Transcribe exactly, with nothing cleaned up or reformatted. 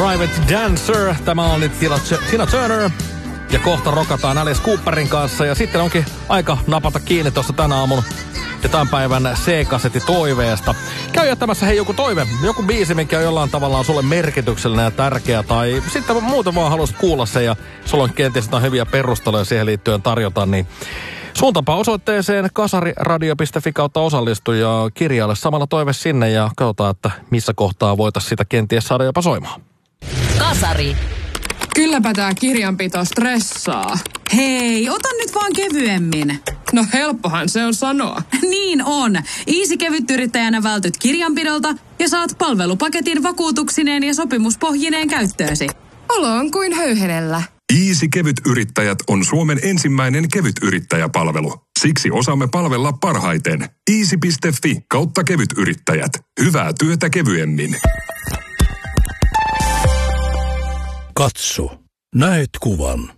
Private Dancer. Tämä on nyt Tina, Tina Turner. Ja kohta rokataan Alice Cooperin kanssa. Ja sitten onkin aika napata kiinni tuossa tänä aamun ja tämän päivän C-kasetti toiveesta. Käy jättämässä hei joku toive, joku biisi, mikä on jollain tavallaan sulle merkityksellinen ja tärkeä. Tai sitten muuten vaan haluaisit kuulla sen ja sulla on kenties jotain hyviä perusteluja siihen liittyen tarjota, niin suuntapa osoitteeseen kasariradio piste fi kautta osallistu ja kirjaile samalla toive sinne ja katsotaan, että missä kohtaa voitaisiin sitä kenties saada jopa soimaan. Kasari. Kylläpä tää kirjanpito stressaa. Hei, ota nyt vaan kevyemmin. No helppohan se on sanoa. Niin on. Easy kevytyrittäjänä vältyt kirjanpidolta ja saat palvelupaketin vakuutuksineen ja sopimuspohjineen käyttöösi. Olo on kuin höyhenellä. Easy Kevyt-yrittäjät on Suomen ensimmäinen kevytyrittäjäpalvelu. Siksi osaamme palvella parhaiten. easy piste fi kautta kevytyrittäjät. Hyvää työtä kevyemmin. Katso. Näet kuvan.